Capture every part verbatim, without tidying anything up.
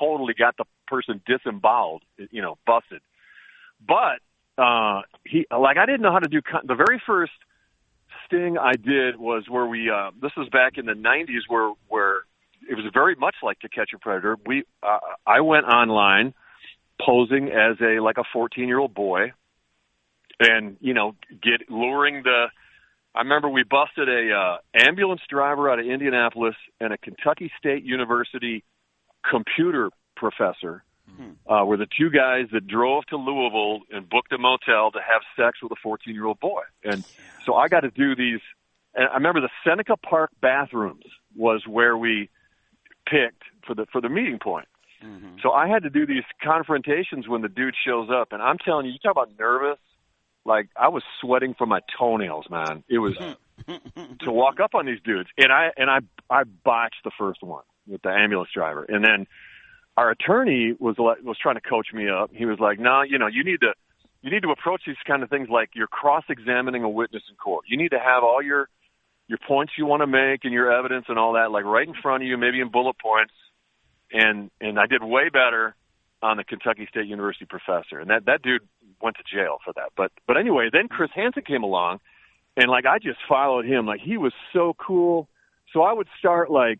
totally got the person disemboweled, you know, busted. But uh, he, like, I didn't know how to do con- the very first sting I did was where we. Uh, this was back in the nineties, where where it was very much like To Catch a Predator. We, uh, I went online posing as a like a fourteen year old boy, and you know, get luring the. I remember we busted a uh, ambulance driver out of Indianapolis and a Kentucky State University computer professor. Mm-hmm. Uh, were the two guys that drove to Louisville and booked a motel to have sex with a fourteen year old boy. And so I got to do these. And I remember the Seneca Park bathrooms was where we picked for the for the meeting point. Mm-hmm. So I had to do these confrontations when the dude shows up. And I'm telling you, you talk about nervous. Like, I was sweating from my toenails, man. It was to walk up on these dudes. And I and I I botched the first one with the ambulance driver. And then our attorney was was trying to coach me up. He was like, "No, you know, you need to you need to approach these kind of things like you're cross-examining a witness in court. You need to have all your your points you want to make and your evidence and all that, like right in front of you, maybe in bullet points." And and I did way better on the Kentucky State University professor. And that, that dude went to jail for that. But but anyway, then Chris Hansen came along, and, like, I just followed him. Like, he was so cool. So I would start, like,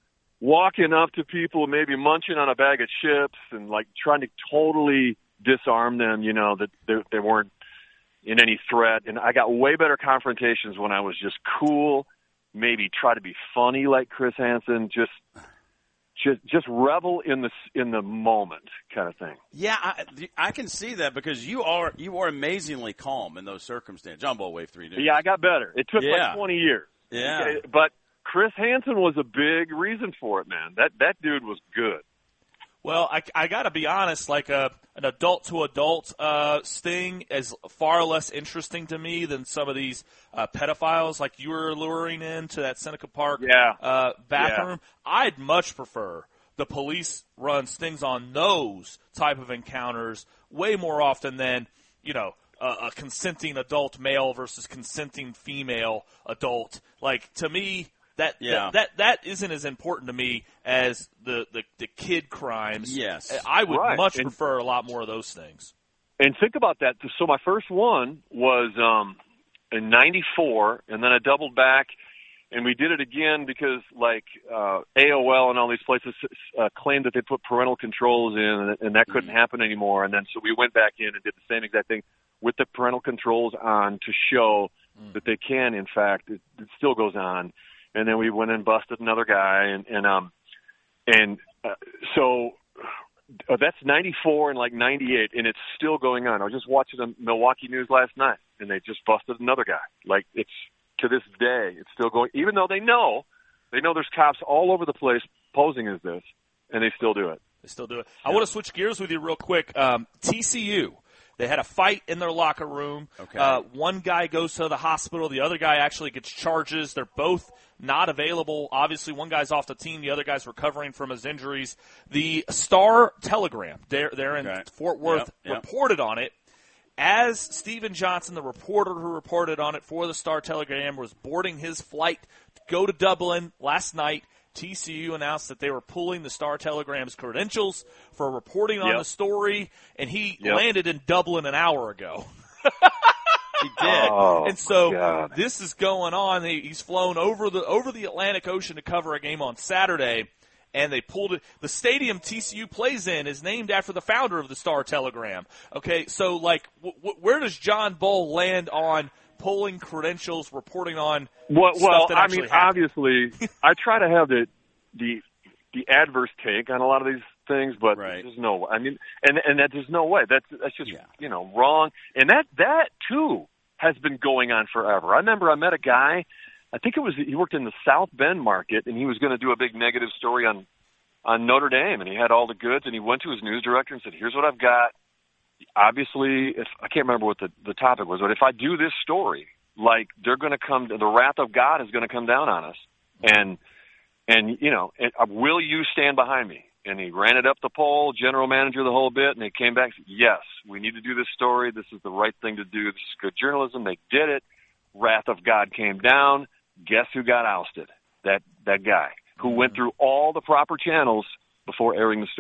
walking up to people, maybe munching on a bag of chips and, like, trying to totally disarm them, you know, that they, they weren't in any threat. And I got way better confrontations when I was just cool, maybe try to be funny like Chris Hansen, just – Just, just revel in the in the moment, kind of thing. Yeah, I, I can see that because you are you are amazingly calm in those circumstances. John Boy Wave three. Dude. Yeah, I got better. It took yeah. like twenty years. Yeah, but Chris Hansen was a big reason for it, man. That that dude was good. Well, I, I got to be honest, like a, an adult-to-adult uh, sting is far less interesting to me than some of these uh, pedophiles like you were luring into that Seneca Park yeah. uh, bathroom. Yeah. I'd much prefer the police run stings on those type of encounters way more often than, you know, a, a consenting adult male versus consenting female adult. Like, to me, That, yeah. that that that isn't as important to me as the, the, the kid crimes. Yes. I would right. much and, prefer a lot more of those things. And think about that. So my first one was um, in ninety-four, and then I doubled back, and we did it again because, like, uh, A O L and all these places uh, claimed that they put parental controls in, and, and that couldn't mm-hmm. happen anymore. And then so we went back in and did the same exact thing with the parental controls on to show mm. that they can, in fact, it, it still goes on. And then we went and busted another guy, and and um, and uh, so uh, that's ninety-four and like ninety-eight, and it's still going on. I was just watching the Milwaukee News last night, and they just busted another guy. Like, it's to this day, it's still going. Even though they know, they know there's cops all over the place posing as this, and they still do it. They still do it. I want to switch gears with you real quick. Um, T C U. They had a fight in their locker room. Okay. Uh, one guy goes to the hospital. The other guy actually gets charges. They're both not available. Obviously, one guy's off the team. The other guy's recovering from his injuries. The Star Telegram, they're, they're in okay. Fort Worth, yep, yep. reported on it. As Stephen Johnson, the reporter who reported on it for the Star Telegram, was boarding his flight to go to Dublin last night, T C U announced that they were pulling the Star Telegram's credentials for reporting on yep. the story, and he yep. landed in Dublin an hour ago. He did. Oh, and so God. this is going on. He, he's flown over the over the Atlantic Ocean to cover a game on Saturday, and they pulled it. The stadium T C U plays in is named after the founder of the Star Telegram. Okay, so, like, w- w- where does John Bull land on pulling credentials, reporting on well, stuff well that I actually mean, happened? obviously, I try to have the the the adverse take on a lot of these things, but right. there's no. I mean, and and that there's no way. That's that's just yeah. you know wrong. And that that too has been going on forever. I remember I met a guy. I think it was he worked in the South Bend market, and he was going to do a big negative story on on Notre Dame, and he had all the goods, and he went to his news director and said, "Here's what I've got." Obviously, if I can't remember what the the topic was, but if I do this story, like, they're going to come, the wrath of God is going to come down on us. And, and you know, and, uh, will you stand behind me? And he ran it up the poll, general manager, the whole bit, and they came back and said, yes, we need to do this story. This is the right thing to do. This is good journalism. They did it. Wrath of God came down. Guess who got ousted? That, that guy who went through all the proper channels before airing the story.